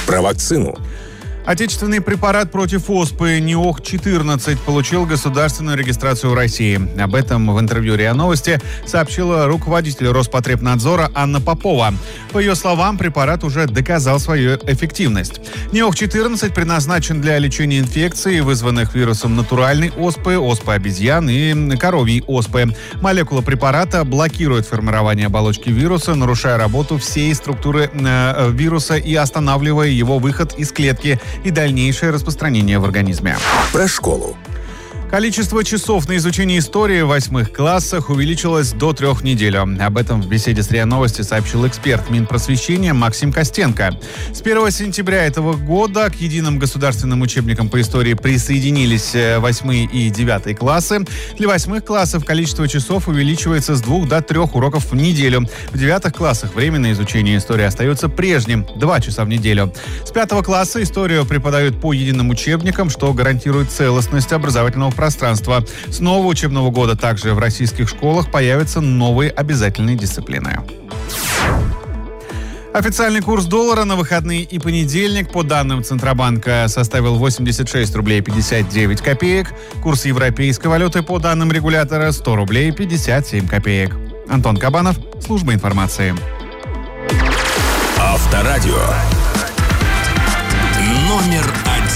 Про вакцину. Отечественный препарат против оспы НИОХ-14 получил государственную регистрацию в России. Об этом в интервью РИА Новости сообщила руководитель Роспотребнадзора Анна Попова. По ее словам, препарат уже доказал свою эффективность. НИОХ-14 предназначен для лечения инфекций, вызванных вирусом натуральной оспы, оспы обезьян и коровьей оспы. Молекула препарата блокирует формирование оболочки вируса, нарушая работу всей структуры вируса и останавливая его выход из клетки и дальнейшее распространение в организме. Про школу. Количество часов на изучение истории в 8 классах увеличилось до 3 в неделю. Об этом в беседе с РИА Новости сообщил эксперт Минпросвещения Максим Костенко. С 1 сентября этого года к единым государственным учебникам по истории присоединились 8 и 9 классы. Для 8 классов количество часов увеличивается с 2 до 3 уроков в неделю. В 9 классах время на изучение истории остается прежним – 2 часа в неделю. С 5 класса историю преподают по единым учебникам, что гарантирует целостность образовательного пространства. С нового учебного года также в российских школах появятся новые обязательные дисциплины. Официальный курс доллара на выходные и понедельник, по данным Центробанка, составил 86 рублей 59 копеек. Курс европейской валюты, по данным регулятора, 100 рублей 57 копеек. Антон Кабанов, служба информации. Авторадио. Номер 1.